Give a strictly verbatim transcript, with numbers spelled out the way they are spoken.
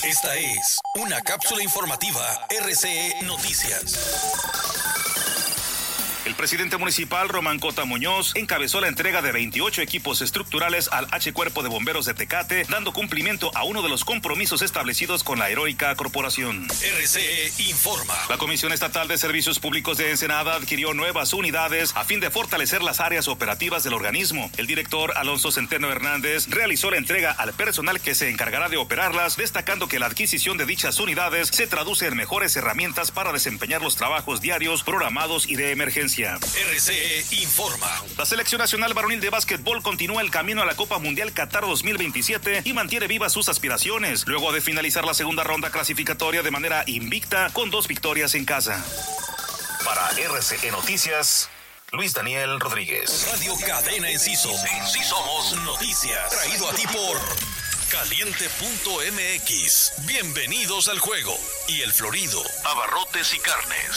Esta es una cápsula informativa R C E Noticias. El presidente municipal, Román Cota Muñoz, encabezó la entrega de veintiocho equipos estructurales al H Cuerpo de Bomberos de Tecate, dando cumplimiento a uno de los compromisos establecidos con la heroica corporación. R C E informa. La Comisión Estatal de Servicios Públicos de Ensenada adquirió nuevas unidades a fin de fortalecer las áreas operativas del organismo. El director Alonso Centeno Hernández realizó la entrega al personal que se encargará de operarlas, destacando que la adquisición de dichas unidades se traduce en mejores herramientas para desempeñar los trabajos diarios, programados y de emergencia. R C E informa. La Selección Nacional Varonil de Básquetbol continúa el camino a la Copa Mundial Qatar dos mil veintisiete y mantiene vivas sus aspiraciones, luego de finalizar la segunda ronda clasificatoria de manera invicta con dos victorias en casa. Para R C E Noticias, Luis Daniel Rodríguez. Radio Cadena Enciso. Sí somos noticias. Traído a ti por Caliente punto M X. Bienvenidos al juego. Y El Florido. Abarrotes y carnes.